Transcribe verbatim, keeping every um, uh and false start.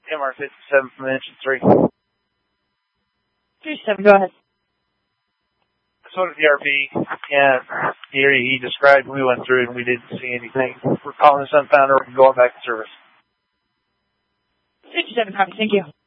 M R fifty-seven from engine three. fifty-seven, go ahead. So did the R P. Yeah, the area he described, we went through and we didn't see anything. We're calling this unfound or we're going back to service. fifty-seven, copy. Thank you.